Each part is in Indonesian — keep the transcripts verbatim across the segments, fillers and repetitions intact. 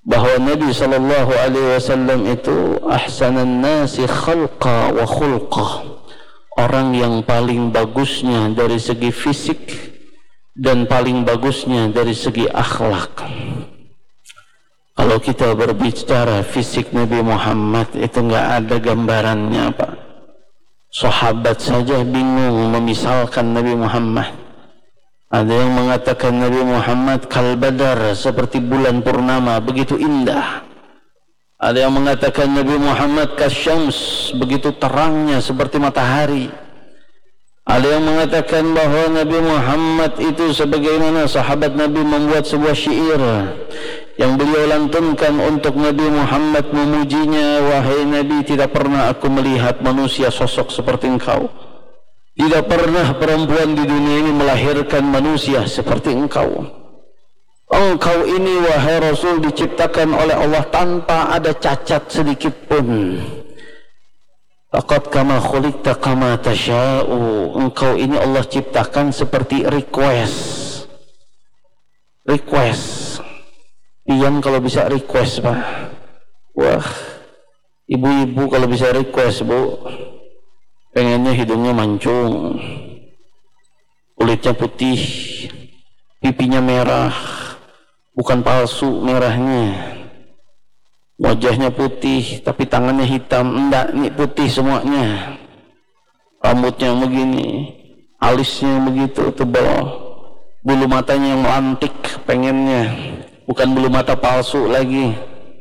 bahwa Nabi sallallahu alaihi wasallam itu ahsanan nasi khalqa wa khulqa, orang yang paling bagusnya dari segi fisik dan paling bagusnya dari segi akhlak. Kalau kita berbicara fisik Nabi Muhammad itu nggak ada gambarannya, Pak. Sahabat saja bingung memisalkan Nabi Muhammad. Ada yang mengatakan Nabi Muhammad kal badar, seperti bulan purnama, begitu indah. Ada yang mengatakan Nabi Muhammad kasyams, begitu terangnya seperti matahari. Ada yang mengatakan bahwa Nabi Muhammad itu sebagaimana sahabat Nabi membuat sebuah syair yang beliau lantunkan untuk Nabi Muhammad, memujinya, wahai Nabi, tidak pernah aku melihat manusia sosok seperti engkau. Tidak pernah perempuan di dunia ini melahirkan manusia seperti engkau. Engkau ini wahai Rasul diciptakan oleh Allah tanpa ada cacat sedikit pun. Laqad kama khuliqta kama tasha'u. Engkau ini Allah ciptakan seperti request. Request. Pian kalau bisa request, Pak. Wah, ibu-ibu kalau bisa request, Bu. Pengennya hidungnya mancung, kulitnya putih, pipinya merah, bukan palsu merahnya, wajahnya putih tapi tangannya hitam. Enggak, ini putih semuanya. Rambutnya begini, alisnya begitu tebal, bulu matanya yang melantik pengennya, bukan bulu mata palsu lagi.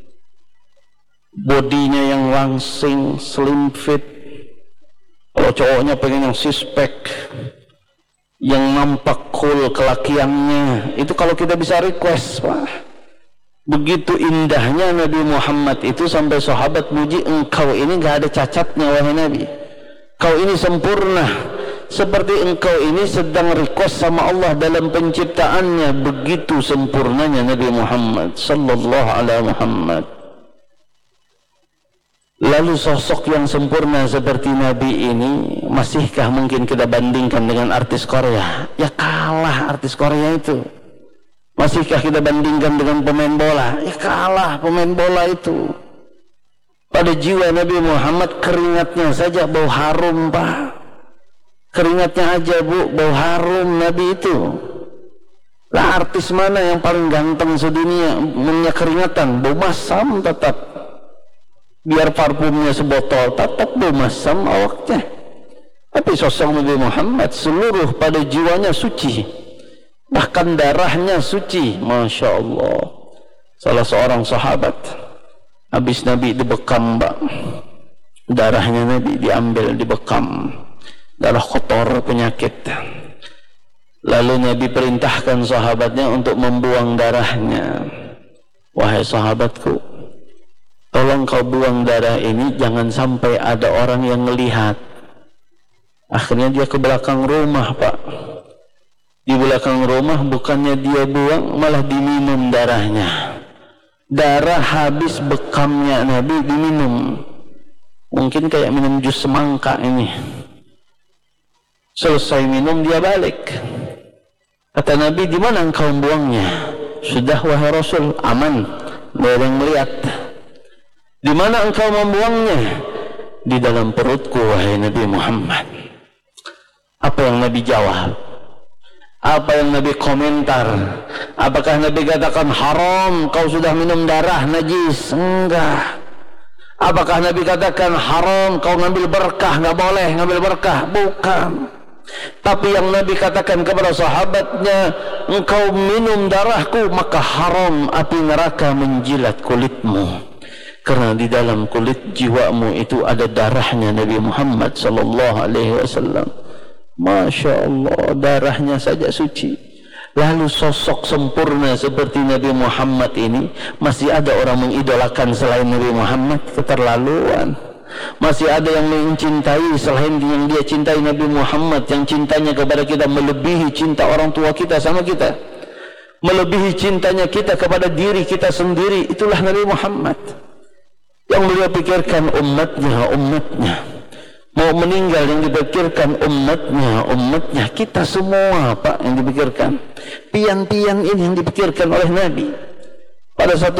Bodinya yang langsing, slim fit. Kalau cowoknya pengen yang six-pack, yang nampak cool kelakiannya, itu kalau kita bisa request, Pak. Begitu indahnya Nabi Muhammad itu sampai sahabat muji, engkau ini gak ada cacatnya wahai Nabi. Kau ini sempurna, seperti engkau ini sedang request sama Allah dalam penciptaannya. Begitu sempurnanya Nabi Muhammad sallallahu alaihi Muhammad. Lalu sosok yang sempurna seperti Nabi ini, masihkah mungkin kita bandingkan dengan artis Korea? Ya kalah artis Korea itu. Masihkah kita bandingkan dengan pemain bola? Ya kalah pemain bola itu. Pada jiwa Nabi Muhammad, keringatnya saja bau harum, Pak. Keringatnya aja, Bu, bau harum Nabi itu. Lah artis mana yang paling ganteng sedunia, punya keringatan, bau masam tetap. Biar parfumnya sebotol, tetap bau masam awaknya. Tapi sosok Nabi Muhammad seluruh pada jiwanya suci, bahkan darahnya suci. Masya Allah. Salah seorang sahabat habis Nabi dibekam, Mbak, darahnya Nabi diambil, dibekam, darah kotor, penyakit. Lalu Nabi perintahkan sahabatnya untuk membuang darahnya. Wahai sahabatku, tolong kau buang darah ini, jangan sampai ada orang yang melihat. Akhirnya dia ke belakang rumah, Pak. Di belakang rumah bukannya dia buang, malah diminum darahnya. Darah habis bekamnya Nabi diminum. Mungkin kayak minum jus semangka ini. Selesai minum dia balik. Kata Nabi, di mana engkau buangnya? Sudah wahai Rasul, aman, tidak ada yang melihat. Di mana engkau membuangnya? Di dalam perutku wahai Nabi Muhammad. Apa yang Nabi jawab? Apa yang Nabi komentar? Apakah Nabi katakan haram kau sudah minum darah najis? Enggak. Apakah Nabi katakan haram kau ngambil berkah? Enggak boleh ngambil berkah. Bukan. Tapi yang Nabi katakan kepada sahabatnya, engkau minum darahku maka haram api neraka menjilat kulitmu. Karena di dalam kulit jiwamu itu ada darahnya Nabi Muhammad sallallahu alaihi wasallam. Masya Allah, darahnya saja suci. Lalu sosok sempurna seperti Nabi Muhammad ini, masih ada orang mengidolakan selain Nabi Muhammad? Keterlaluan. Masih ada yang mencintai selain yang dia cintai Nabi Muhammad, yang cintanya kepada kita melebihi cinta orang tua kita sama kita, melebihi cintanya kita kepada diri kita sendiri. Itulah Nabi Muhammad. Yang beliau pikirkan umatnya, umatnya. Mau meninggal yang dipikirkan umatnya, umatnya. Kita semua, Pak, yang dipikirkan. Pian-pian ini yang dipikirkan oleh Nabi. Pada satu